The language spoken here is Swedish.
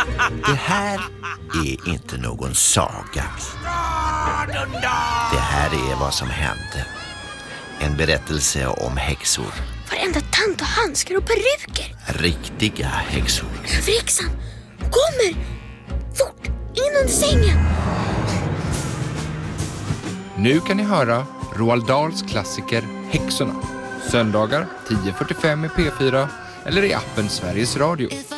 Det här är inte någon saga. Det här är vad som hände. En berättelse om häxor. Varenda tant och handskar och peruker. Riktiga häxor. Överhäxan kommer! Fort, in under sängen! Nu kan ni höra Roald Dahls klassiker Häxorna. Söndagar 10:45 i P4 eller i appen Sveriges Radio.